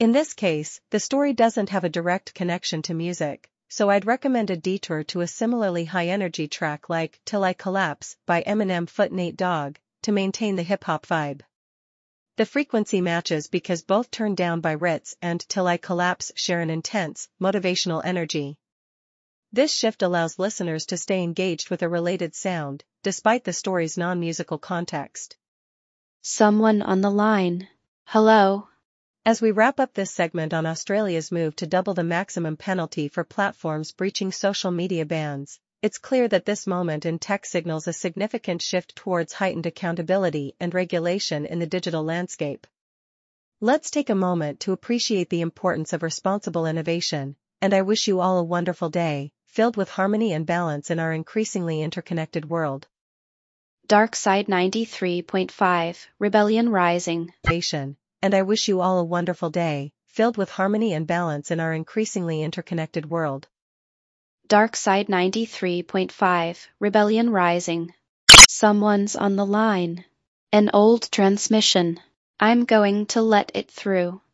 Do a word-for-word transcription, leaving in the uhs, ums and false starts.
In this case, the story doesn't have a direct connection to music, so I'd recommend a detour to a similarly high-energy track like Till I Collapse by Eminem Foot Nate Dogg, to maintain the hip-hop vibe. The frequency matches because both Turn Down by Ritz and Till I Collapse share an intense, motivational energy. This shift allows listeners to stay engaged with a related sound, despite the story's non-musical context. Someone on the line. Hello. As we wrap up this segment on Australia's move to double the maximum penalty for platforms breaching social media bans, it's clear that this moment in tech signals a significant shift towards heightened accountability and regulation in the digital landscape. Let's take a moment to appreciate the importance of responsible innovation, and I wish you all a wonderful day, filled with harmony and balance in our increasingly interconnected world. Dark Side ninety-three point five, Rebellion Rising. And I wish you all a wonderful day, filled with harmony and balance in our increasingly interconnected world. Dark Side ninety-three point five, Rebellion Rising. Someone's on the line. An old transmission. I'm going to let it through.